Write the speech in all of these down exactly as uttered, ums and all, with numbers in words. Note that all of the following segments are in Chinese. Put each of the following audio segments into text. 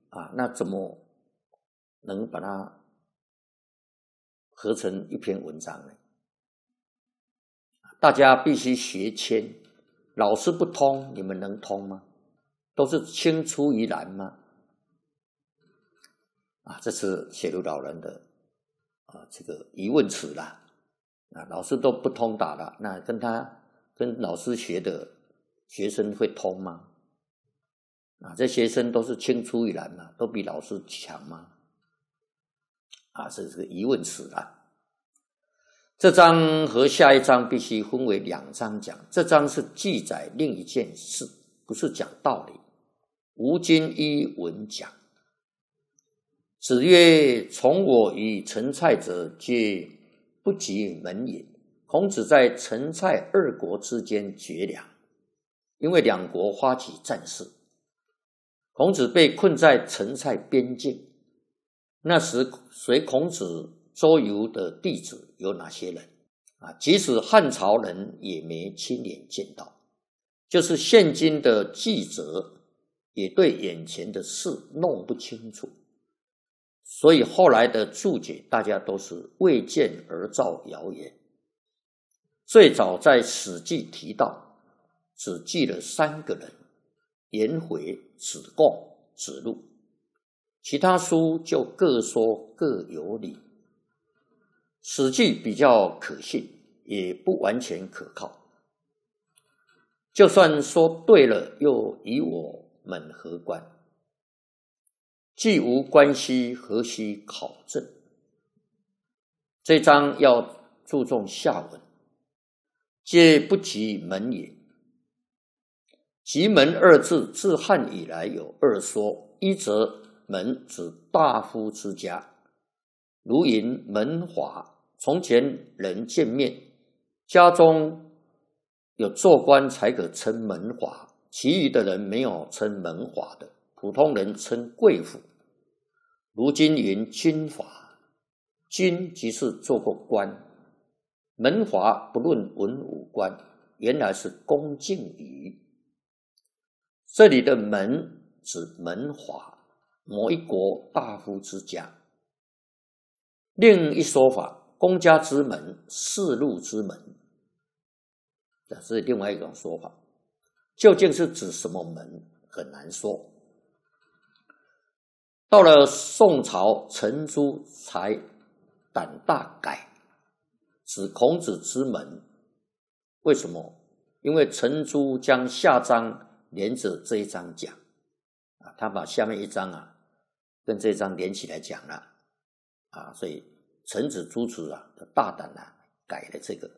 啊，那怎么能把它合成一篇文章呢？大家必须学谦，老师不通，你们能通吗？都是青出于蓝吗？啊，这是写入老人的啊这个疑问词啦。啊，老师都不通达了，那跟他跟老师学的学生会通吗？啊，这学生都是青出于蓝嘛，都比老师强吗？啊，这是个疑问词啦。这章和下一章必须分为两章讲，这章是记载另一件事，不是讲道理。吾今依文讲。子曰：从我与陈蔡者，皆不及门也。孔子在陈蔡二国之间绝粮，因为两国发起战事，孔子被困在陈蔡边境。那时随孔子周游的弟子有哪些人啊？即使汉朝人也没亲眼见到，就是现今的记者也对眼前的事弄不清楚，所以后来的注解大家都是未见而造谣言。最早在《史记》提到，只记了三个人：颜回、子贡、子路，其他书就各说各有理。《史记》比较可信，也不完全可靠。就算说对了，又与我们何关？既无关系，何须考证？这章要注重下文，皆不及门也。及门二字自汉以来有二说，一则门指大夫之家，如云门华。从前人见面，家中有做官才可称门华，其余的人没有称门华的，普通人称贵妇。如今云军阀，军即是做过官，门华不论文武官，原来是恭敬语。这里的门指门华，某一国大夫之家。另一说法，公家之门，仕路之门，这是另外一种说法。究竟是指什么门，很难说。到了宋朝，陈朱才胆大改，指孔子之门。为什么？因为陈朱将下章连着这一章讲，啊，他把下面一章啊跟这一章连起来讲了，啊，所以陈子、朱子啊大胆啊改了这个。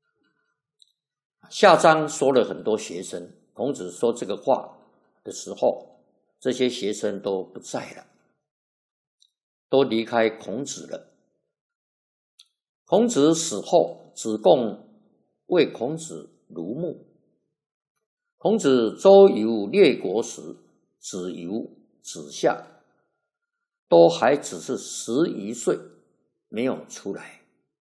下章说了很多学生，孔子说这个话的时候，这些学生都不在了，都离开孔子了。孔子死后，子贡为孔子庐墓。孔子周游列国时，子游、子夏都还只是十一岁，没有出来。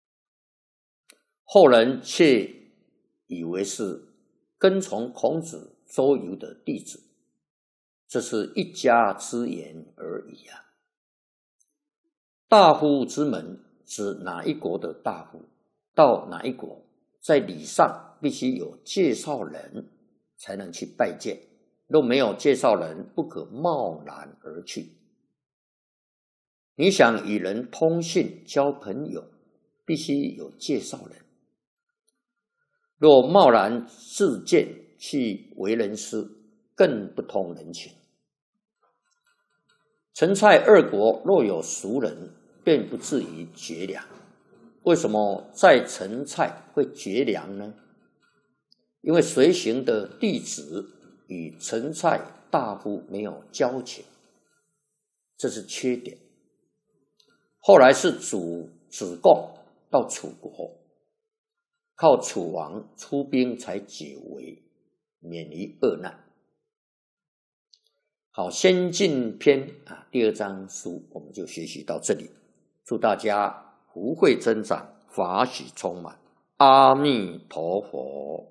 后人却以为是跟从孔子周游的弟子，这是一家之言而已啊。大夫之门指哪一国的大夫，到哪一国，在礼上必须有介绍人才能去拜见，若没有介绍人，不可贸然而去。你想与人通信交朋友，必须有介绍人。若贸然自荐去为人师，更不通人情。陈蔡二国若有熟人，便不至于绝粮。为什么在陈蔡会绝粮呢？因为随行的弟子与陈蔡大夫没有交情，这是缺点。后来是主子贡到楚国，靠楚王出兵才解围，免于恶难。好，先进篇啊，第二章书我们就学习到这里。祝大家福慧增长，法喜充满。阿弥陀佛。